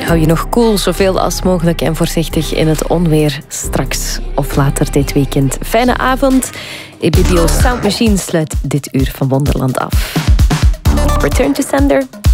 Hou je nog koel, zoveel als mogelijk en voorzichtig in het onweer straks of later dit weekend. Fijne avond. EBBO Sound Machine sluit dit uur van Wonderland af. Return to sender.